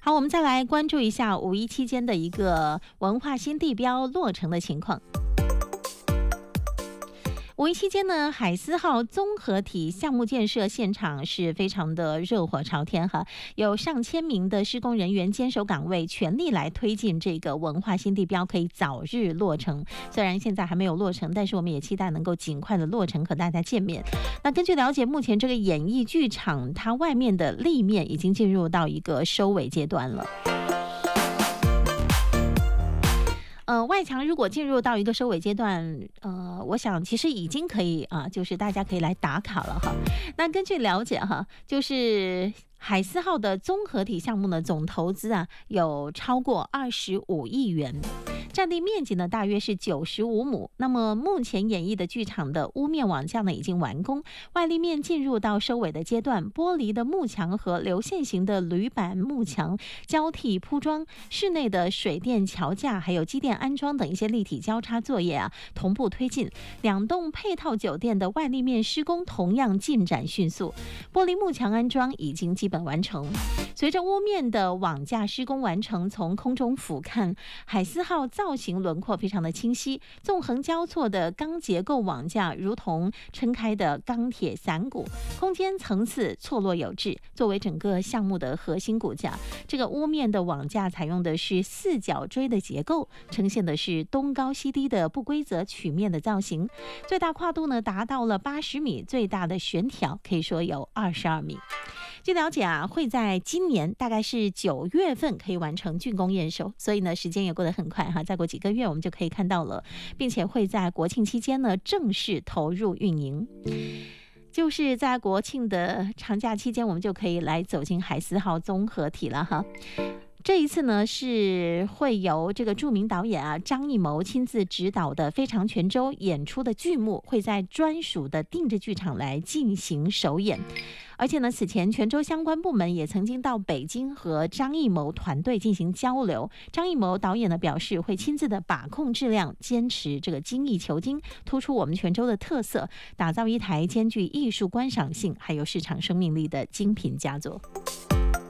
好，我们再来关注一下五一期间的一个文化新地标落成的情况。五一期间呢，海思号综合体项目建设现场是非常的热火朝天哈，有上千名的施工人员坚守岗位，全力来推进这个文化新地标可以早日落成。虽然现在还没有落成，但是我们也期待能够尽快的落成和大家见面。那根据了解，目前这个演艺剧场它外面的立面已经进入到一个收尾阶段了。外墙如果进入到一个收尾阶段，我想其实已经可以就是大家可以来打卡了哈。那根据了解哈，就是海思号的综合体项目呢，总投资有超过25亿元。占地面积呢大约是95亩。那么目前演艺的剧场的屋面网架呢已经完工，外立面进入到收尾的阶段，玻璃的幕墙和流线型的铝板幕墙交替铺装，室内的水电桥架还有机电安装等一些立体交叉作业同步推进。两栋配套酒店的外立面施工同样进展迅速，玻璃幕墙安装已经基本完成。随着屋面的网架施工完成，从空中俯瞰，海思号造型轮廓非常的清晰，纵横交错的钢结构网架如同撑开的钢铁伞骨，空间层次错落有致，作为整个项目的核心骨架。这个屋面的网架采用的是四角锥的结构，呈现的是东高西低的不规则曲面的造型，最大跨度呢达到了80米，最大的悬挑可以说有22米。据了解会在今年大概是9月份可以完成竣工验收，所以呢时间也过得很快再过几个月我们就可以看到了，并且会在国庆期间呢正式投入运营。就是在国庆的长假期间，我们就可以来走进海思号综合体了哈。这一次呢是会由这个著名导演张艺谋亲自指导的《非常泉州》演出的剧目会在专属的定制剧场来进行首演。而且呢，此前泉州相关部门也曾经到北京和张艺谋团队进行交流。张艺谋导演呢表示会亲自的把控质量，坚持这个精益求精，突出我们泉州的特色，打造一台兼具艺术观赏性还有市场生命力的精品佳作。